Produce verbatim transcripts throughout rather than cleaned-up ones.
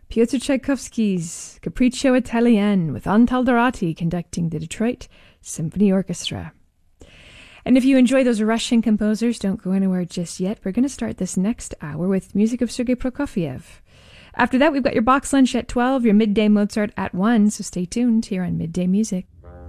Pyotr Tchaikovsky's Capriccio Italien with Antal Dorati conducting the Detroit Symphony Orchestra. And if you enjoy those Russian composers, don't go anywhere just yet. We're going to start this next hour with music of Sergei Prokofiev. After that, we've got your box lunch at twelve, your midday Mozart at one, so stay tuned here on Midday Music.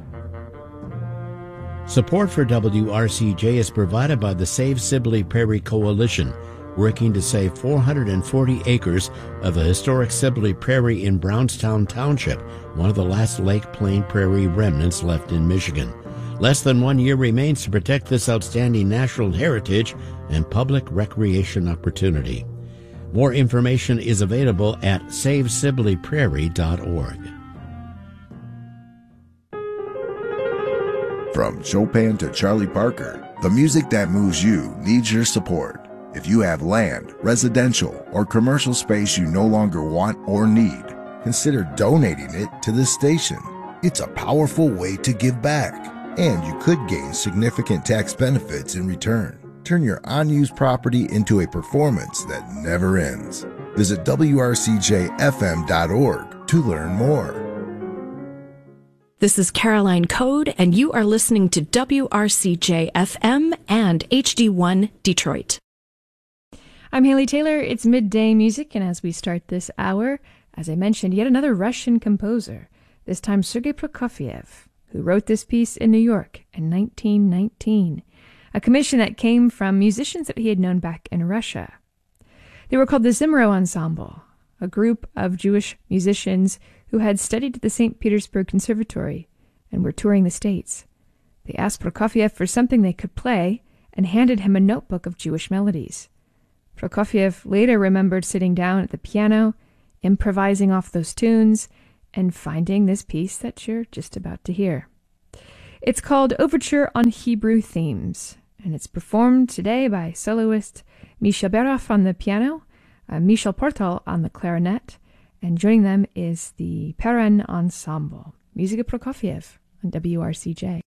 Support for W R C J is provided by the Save Sibley Prairie Coalition, working to save four hundred forty acres of the historic Sibley Prairie in Brownstown Township, one of the last Lake Plain Prairie remnants left in Michigan. Less than one year remains to protect this outstanding natural heritage and public recreation opportunity. More information is available at save sibley prairie dot org. From Chopin to Charlie Parker, the music that moves you needs your support. If you have land, residential, or commercial space you no longer want or need, consider donating it to this station. It's a powerful way to give back, and you could gain significant tax benefits in return. Turn your unused property into a performance that never ends. Visit W R C J F M dot org to learn more. This is Caroline Code, and you are listening to W R C J F M and H D one Detroit. I'm Haley Taylor. It's Midday Music, and as we start this hour, as I mentioned, yet another Russian composer, this time Sergei Prokofiev, who wrote this piece in New York in nineteen nineteen, a commission that came from musicians that he had known back in Russia. They were called the Zimro Ensemble, a group of Jewish musicians who had studied at the Saint Petersburg Conservatory and were touring the States. They asked Prokofiev for something they could play and handed him a notebook of Jewish melodies. Prokofiev later remembered sitting down at the piano, improvising off those tunes, and finding this piece that you're just about to hear. It's called Overture on Hebrew Themes, and it's performed today by soloist Misha Berov on the piano, uh, Michel Portal on the clarinet, and joining them is the Perrin Ensemble. Music of Prokofiev on W R C J.